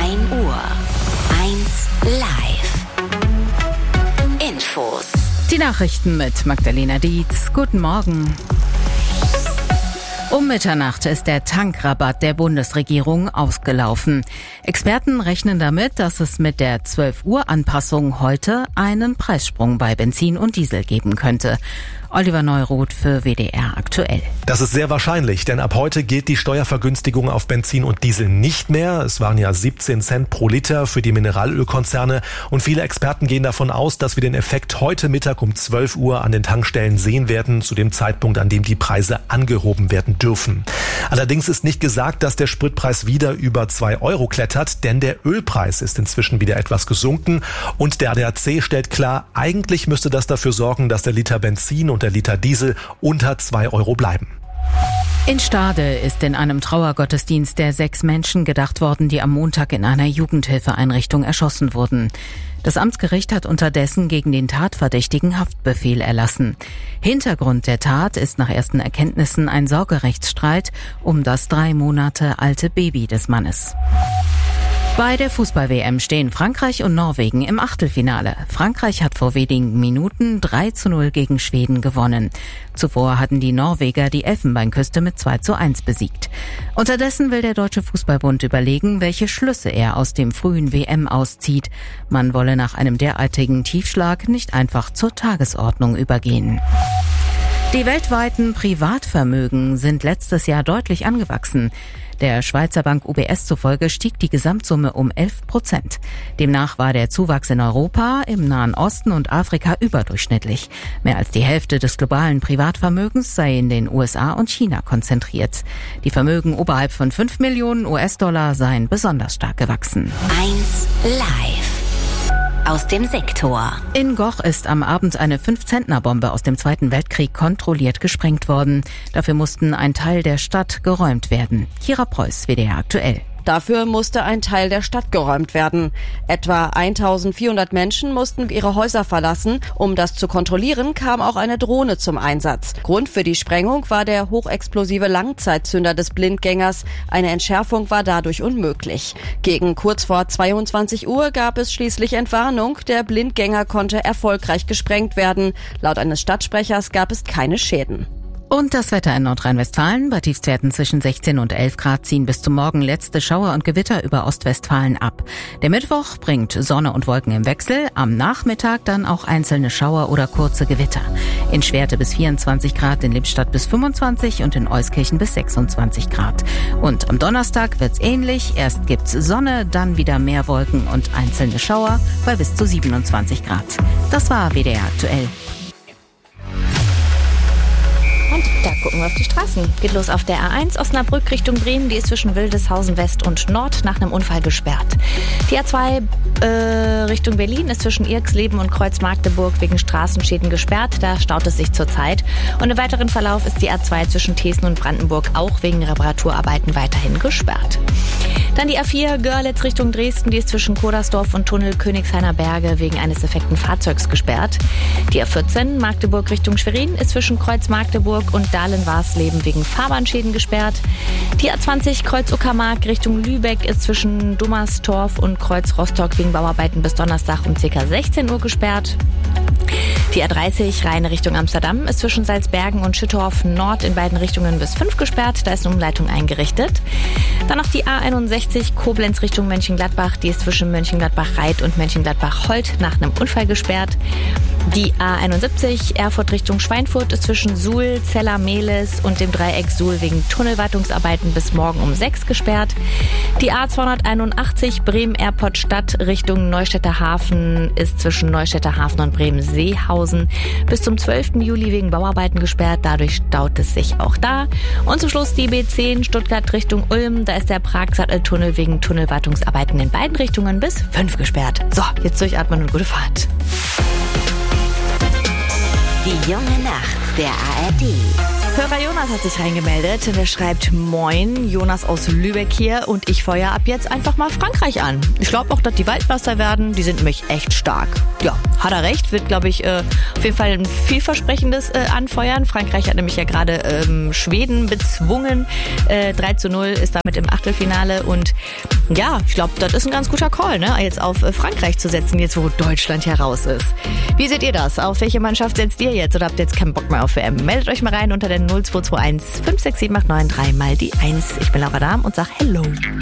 1 Uhr. 1 live. Infos. Die Nachrichten mit Magdalena Dietz. Guten Morgen. Um Mitternacht ist der Tankrabatt der Bundesregierung ausgelaufen. Experten rechnen damit, dass es mit der 12-Uhr-Anpassung heute einen Preissprung bei Benzin und Diesel geben könnte. Oliver Neuroth für WDR aktuell. Das ist sehr wahrscheinlich, denn ab heute gilt die Steuervergünstigung auf Benzin und Diesel nicht mehr. Es waren ja 17 Cent pro Liter für die Mineralölkonzerne und viele Experten gehen davon aus, dass wir den Effekt heute Mittag um 12 Uhr an den Tankstellen sehen werden, zu dem Zeitpunkt, an dem die Preise angehoben werden dürfen. Allerdings ist nicht gesagt, dass der Spritpreis wieder über 2 Euro klettert, denn der Ölpreis ist inzwischen wieder etwas gesunken und der ADAC stellt klar, eigentlich müsste das dafür sorgen, dass der Liter Benzin und der Liter Diesel unter 2 Euro bleiben. In Stade ist in einem Trauergottesdienst der 6 Menschen gedacht worden, die am Montag in einer Jugendhilfeeinrichtung erschossen wurden. Das Amtsgericht hat unterdessen gegen den Tatverdächtigen Haftbefehl erlassen. Hintergrund der Tat ist nach ersten Erkenntnissen ein Sorgerechtsstreit um das 3 Monate alte Baby des Mannes. Bei der Fußball-WM stehen Frankreich und Norwegen im Achtelfinale. Frankreich hat vor wenigen Minuten 3:0 gegen Schweden gewonnen. Zuvor hatten die Norweger die Elfenbeinküste mit 2:1 besiegt. Unterdessen will der Deutsche Fußballbund überlegen, welche Schlüsse er aus dem frühen WM auszieht. Man wolle nach einem derartigen Tiefschlag nicht einfach zur Tagesordnung übergehen. Die weltweiten Privatvermögen sind letztes Jahr deutlich angewachsen. Der Schweizer Bank UBS zufolge stieg die Gesamtsumme um 11%. Demnach war der Zuwachs in Europa, im Nahen Osten und Afrika überdurchschnittlich. Mehr als die Hälfte des globalen Privatvermögens sei in den USA und China konzentriert. Die Vermögen oberhalb von 5 Millionen US-Dollar seien besonders stark gewachsen. 1 live. Aus dem Sektor. In Goch ist am Abend eine 5-Zentner-Bombe aus dem Zweiten Weltkrieg kontrolliert gesprengt worden. Dafür mussten ein Teil der Stadt geräumt werden. Kira Preuß, WDR aktuell. Dafür musste ein Teil der Stadt geräumt werden. Etwa 1400 Menschen mussten ihre Häuser verlassen. Um das zu kontrollieren, kam auch eine Drohne zum Einsatz. Grund für die Sprengung war der hochexplosive Langzeitzünder des Blindgängers. Eine Entschärfung war dadurch unmöglich. Gegen kurz vor 22 Uhr gab es schließlich Entwarnung. Der Blindgänger konnte erfolgreich gesprengt werden. Laut eines Stadtsprechers gab es keine Schäden. Und das Wetter in Nordrhein-Westfalen. Bei Tiefstwerten zwischen 16 und 11 Grad ziehen bis zum Morgen letzte Schauer und Gewitter über Ostwestfalen ab. Der Mittwoch bringt Sonne und Wolken im Wechsel. Am Nachmittag dann auch einzelne Schauer oder kurze Gewitter. In Schwerte bis 24 Grad, in Lippstadt bis 25 und in Euskirchen bis 26 Grad. Und am Donnerstag wird's ähnlich. Erst gibt's Sonne, dann wieder mehr Wolken und einzelne Schauer bei bis zu 27 Grad. Das war WDR aktuell. Und da gucken wir auf die Straßen. Geht los auf der A1 Osnabrück Richtung Bremen. Die ist zwischen Wildeshausen West und Nord nach einem Unfall gesperrt. Die A2 Richtung Berlin ist zwischen Irxleben und Kreuz-Magdeburg wegen Straßenschäden gesperrt. Da staut es sich zurzeit. Und im weiteren Verlauf ist die A2 zwischen Thesen und Brandenburg auch wegen Reparaturarbeiten weiterhin gesperrt. Dann die A4 Görlitz Richtung Dresden. Die ist zwischen Kodersdorf und Tunnel Königshainer Berge wegen eines defekten Fahrzeugs gesperrt. Die A14 Magdeburg Richtung Schwerin ist zwischen Kreuz-Magdeburg und Dahlen-Warsleben wegen Fahrbahnschäden gesperrt. Die A20 Kreuz-Uckermark Richtung Lübeck ist zwischen Dummerstorf und Kreuz-Rostock wegen Bauarbeiten bis Donnerstag um ca. 16 Uhr gesperrt. Die A30 Rheine Richtung Amsterdam ist zwischen Salzbergen und Schüttorf Nord in beiden Richtungen bis 5 gesperrt. Da ist eine Umleitung eingerichtet. Dann noch die A61 Koblenz Richtung Mönchengladbach. Die ist zwischen Mönchengladbach-Reit und Mönchengladbach-Holt nach einem Unfall gesperrt. Die A71 Erfurt Richtung Schweinfurt ist zwischen Suhl, Zella-Mehlis und dem Dreieck Suhl wegen Tunnelwartungsarbeiten bis morgen um 6 gesperrt. Die A281 Bremen-Airport-Stadt Richtung Neustädter Hafen ist zwischen Neustädter Hafen und Bremen-Seehausen bis zum 12. Juli wegen Bauarbeiten gesperrt. Dadurch staut es sich auch da. Und zum Schluss die B10 Stuttgart Richtung Ulm. Da ist der Prag-Satteltunnel wegen Tunnelwartungsarbeiten in beiden Richtungen bis 5 gesperrt. So, jetzt durchatmen und gute Fahrt. Die junge Nacht der ARD. Hörer Jonas hat sich reingemeldet. Der schreibt: Moin, Jonas aus Lübeck hier und ich feuer ab jetzt einfach mal Frankreich an. Ich glaube auch, dass die Weltmeister werden. Die sind nämlich echt stark. Ja, hat er recht. Wird, glaube ich, auf jeden Fall ein vielversprechendes Anfeuern. Frankreich hat nämlich ja gerade Schweden bezwungen. 3:0 ist damit im Achtelfinale. Und ja, ich glaube, das ist ein ganz guter Call, ne? Jetzt auf Frankreich zu setzen, jetzt wo Deutschland hier raus ist. Wie seht ihr das? Auf welche Mannschaft setzt ihr jetzt? Oder habt ihr jetzt keinen Bock mehr auf WM? Meldet euch mal rein unter der 0221 56789 3 mal die 1. Ich bin Laura Dahm und sag Hello.